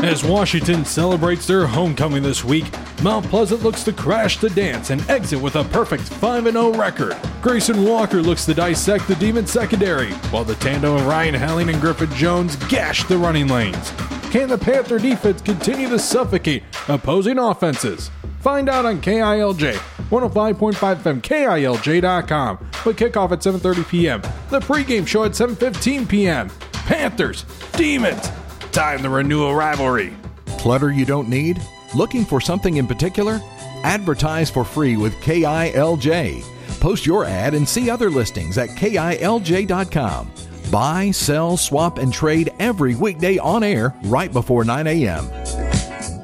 As Washington celebrates their homecoming this week, Mount Pleasant looks to crash the dance and exit with a perfect 5-0 record. Grayson Walker looks to dissect the Demon secondary, while the tandem of Ryan Helling and Griffin Jones gash the running lanes. Can the Panther defense continue to suffocate opposing offenses? Find out on KILJ, 105.5 FM, KILJ.com, with kickoff at 7:30 p.m. The pregame show at 7:15 p.m. Panthers, Demons, time to renew a rivalry. Clutter you don't need? Looking for something in particular? Advertise for free with KILJ. Post your ad and see other listings at KILJ.com. Buy, sell, swap, and trade every weekday on air right before 9 a.m.